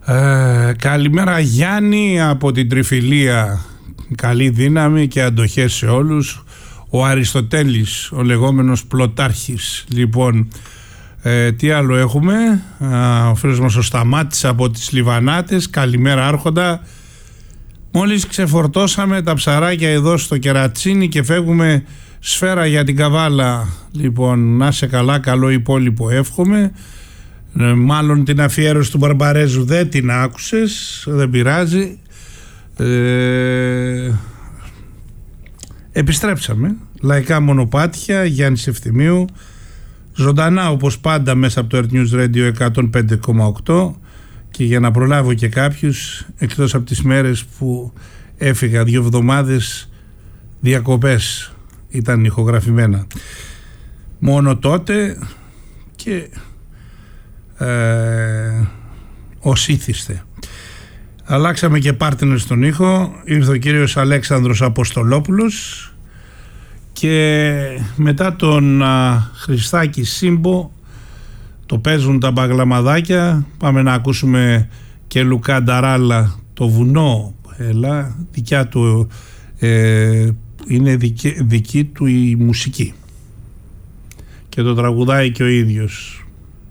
Καλημέρα Γιάννη από την Τριφυλία, καλή δύναμη και αντοχές σε όλους. Ο Αριστοτέλης, ο λεγόμενος Πλωτάρχης. Λοιπόν, τι άλλο έχουμε? Ο φίλος μας ο Σταμάτης από τις Λιβανάτες, καλημέρα Άρχοντα. Μόλις ξεφορτώσαμε τα ψαράκια εδώ στο κερατσίνι και φεύγουμε σφαίρα για την Καβάλα. Λοιπόν, να σε καλά, καλό υπόλοιπο εύχομαι. Μάλλον την αφιέρωση του Μπαρμπαρέζου δεν την άκουσες, δεν πειράζει. Επιστρέψαμε. Λαϊκά μονοπάτια, Γιάννης Ευθυμίου, ζωντανά όπως πάντα μέσα από το Earth News Radio 105,8. Και για να προλάβω και κάποιους, εκτός από τις μέρες που έφυγα 2 εβδομάδες διακοπές, ήταν ηχογραφημένα μόνο τότε και ως ήθιστε. Αλλάξαμε και partner στον ήχο. Ήρθε ο κύριος Αλέξανδρος Αποστολόπουλος και μετά τον Χριστάκη Σύμπο το παίζουν τα μπαγλαμαδάκια. Πάμε να ακούσουμε και Λουκά Νταράλα, το βουνό. Έλα, δικιά του, είναι δική του η μουσική και το τραγουδάει και ο ίδιος.